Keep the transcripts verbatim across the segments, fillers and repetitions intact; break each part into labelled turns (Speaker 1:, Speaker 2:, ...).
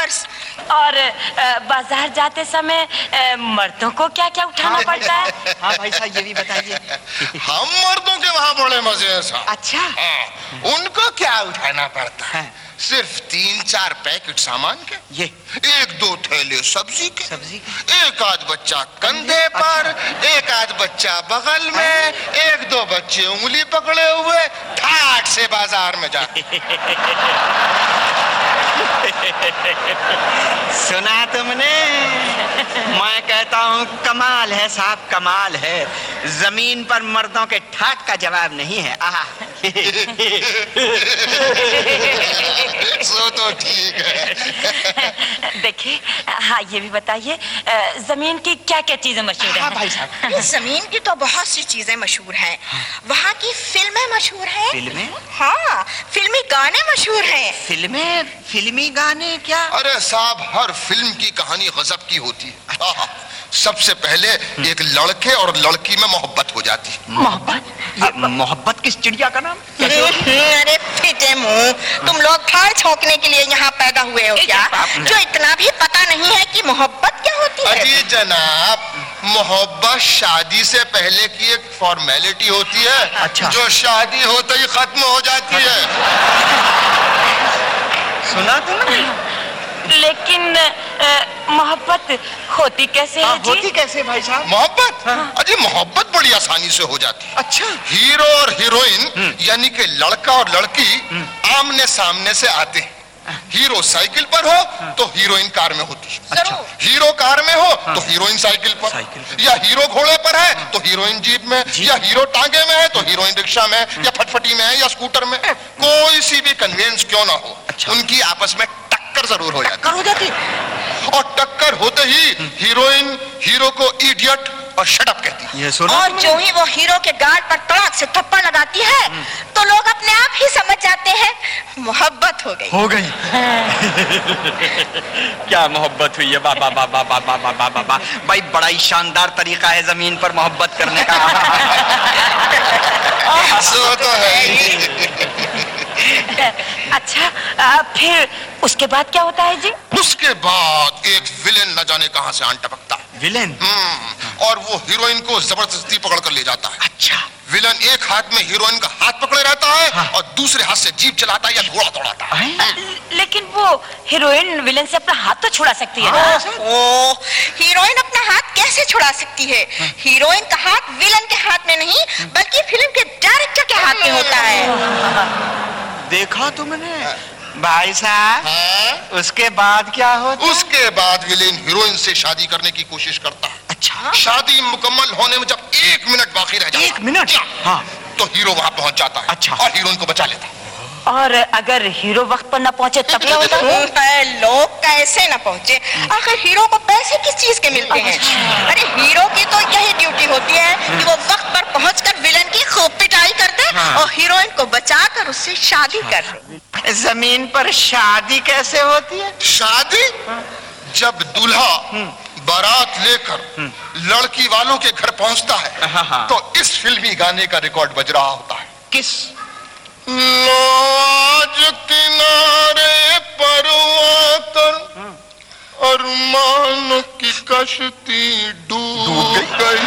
Speaker 1: Purse.
Speaker 2: और बाजार जाते समय मर्दों को क्या क्या उठाना पड़ता है?
Speaker 3: हाँ भाई साहब ये भी बताइए।
Speaker 4: हम मर्दों के वहाँ बड़े मजे हैं साहब।
Speaker 3: अच्छा
Speaker 4: हाँ, उनको क्या उठाना पड़ता है? हाँ। सिर्फ तीन चार पैकेट सामान के, ये एक दो थैले सब्जी के, सब्जी के, एक आध बच्चा कंधे पर, अच्छा। एक आध बच्चा बगल में, एक दो बच्चे उंगली पकड़े हुए ठाट से बाजार में जाते।
Speaker 3: सुना तुमने? मैं कहता हूँ कमाल है साहब, कमाल है। जमीन पर मर्दों के ठाट का जवाब नहीं है। आहा।
Speaker 4: सो तो ठीक है।
Speaker 2: देखिए, हाँ ये भी बताइए, जमीन की क्या क्या चीजें मशहूर हैं?
Speaker 3: हाँ भाई साहब।
Speaker 1: जमीन की तो बहुत सी चीजें मशहूर हैं। वहाँ की फिल्में मशहूर हैं।
Speaker 3: फिल्में?
Speaker 1: हाँ, फिल्मी गाने मशहूर हैं।
Speaker 3: फिल्में? फिल्मी गाने क्या?
Speaker 4: अरे साहब, हर फिल्म की कहानी गजब की होती है। अच्छा। सबसे पहले एक लड़के और लड़की में मोहब्बत हो जाती है।
Speaker 2: मोहब्बत?
Speaker 3: ये मोहब्बत किस चिड़िया का नाम?
Speaker 1: अरे फिटे मुंह, तुम लोग फाड़ छोंकने के लिए यहाँ पैदा हुए हो क्या? जो इतना भी पता नहीं है कि मोहब्बत क्या होती है?
Speaker 4: अजी जनाब, मोहब्बत शादी से पहले की एक फॉर्मेलिटी होती है। अच्छा। जो शादी होते ही खत्म हो जाती है।
Speaker 3: सुना तुमने?
Speaker 2: लेकिन मोहब्बत होती कैसे है जी?
Speaker 3: होती कैसे भाई साहब?
Speaker 4: मोहब्बत? हाँ। अजी मोहब्बत बड़ी आसानी से हो जाती है।
Speaker 3: अच्छा।
Speaker 4: हीरो और हीरोइन यानी कि लड़का और लड़की आमने सामने से आते हैं। हीरो साइकिल पर हो तो हीरोइन कार में होती है। अच्छा। हीरो कार में हो हाँ। तो हीरोइन साइकिल पर, साइकिल पर। या हीरो घोड़े पर है हाँ। तो हीरोइन जीप में, या हीरो टांगे में है तो हीरोइन रिक्शा में, या फटफटी में है, या स्कूटर में। कोई सी भी कन्वेंस क्यों ना हो, अच्छा। उनकी आपस में टक्कर जरूर हो जाती
Speaker 3: हो जाती
Speaker 4: और टक्कर होते ही हीरोइन हीरो को इडियट और शट अप कहती है।
Speaker 3: ये सुना?
Speaker 1: और जो ही वो हीरो के गाल पर तड़ाक से थप्पड़ लगाती है तो लोग अपने आप ही समझ जाते हैं मोहब्बत हो गई।
Speaker 3: हो गई। क्या मोहब्बत हुई है? बाबा बाबा बाबा बाबा बाबा भाई, बड़ा ही शानदार तरीका है जमीन पर मोहब्बत करने का।
Speaker 4: सो तो है।
Speaker 2: अच्छा, आ, फिर उसके बाद क्या होता है जी?
Speaker 4: उसके बाद एक विलेन न जाने कहां से आन टपकता है।
Speaker 3: विलेन?
Speaker 4: हम्म, और वो हीरोइन को जबरदस्ती पकड़ कर ले जाता है।
Speaker 3: अच्छा।
Speaker 4: विलेन एक हाथ में हीरोइन का हाथ पकड़े रहता है हाँ। और दूसरे हाथ से जीप चलाता है या घोड़ा दौड़ाता है।
Speaker 2: लेकिन वो हीरोइन विलेन से अपना हाथ तो छुड़ा सकती है।
Speaker 1: हाँ। ओ, हीरोइन अपना हाथ कैसे छुड़ा सकती है? हाँ। हीरोइन का हाथ विलेन के हाथ में नहीं बल्कि फिल्म के डायरेक्टर के हाथ में होता है।
Speaker 3: देखा तुमने भाई साहब?
Speaker 4: हाँ?
Speaker 3: उसके बाद क्या होता?
Speaker 4: उसके बाद विलेन हीरोइन से शादी करने की कोशिश करता है।
Speaker 3: अच्छा।
Speaker 4: शादी मुकम्मल होने में जब एक मिनट बाकी रह जाता है,
Speaker 3: एक मिनट हाँ।
Speaker 4: तो हीरो वहां पहुंच जाता है। अच्छा। और हीरोइन को बचा लेता है।
Speaker 2: और अगर हीरो वक्त पर न पहुंचे तब क्या होता है?
Speaker 1: लोग कैसे न पहुंचे? आखिर हीरो को पैसे किस चीज के मिलते हैं? अरे हीरो की तो यही ड्यूटी होती है कि वो वक्त पर पहुंचकर विलेन की खूब पिटाई कर दे और हीरोइन को बचाकर उससे शादी कर ले।
Speaker 3: जमीन पर शादी कैसे होती है?
Speaker 4: शादी जब दूल्हा बारात लेकर लड़की वालों के घर पहुंचता है तो इस फिल्मी गाने का रिकॉर्ड बज रहा होता है।
Speaker 3: किस?
Speaker 4: आज किनारे पर आकर अरमान की कश्ती डूब गई।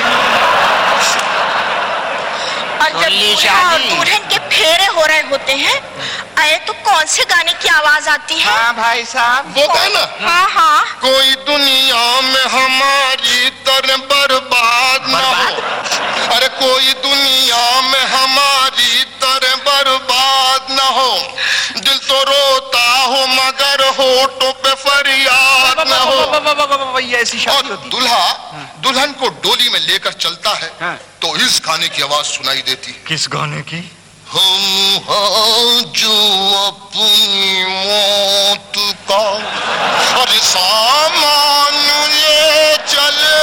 Speaker 1: और जब दुल्हन के फेरे हो रहे होते हैं अरे तो कौन से गाने की आवाज आती है?
Speaker 3: हाँ भाई साहब,
Speaker 4: वो गाना।
Speaker 1: हाँ हाँ।
Speaker 4: कोई दुनिया में हमारी तरह बर्बाद न हो, अरे कोई दुनिया में हमारी तरह बर्बाद न हो, दिल तो रोता हो मगर होठों पे फरियाद न हो। और दूल्हा दुल्हन को डोली में लेकर चलता है तो इस गाने की आवाज सुनाई देती है।
Speaker 3: किस गाने की?
Speaker 4: हम हाँ जो अपनी मौत का हर सामान ले चले,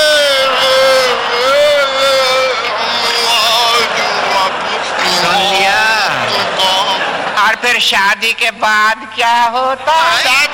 Speaker 3: सुन लिया। और फिर शादी के बाद क्या होता है?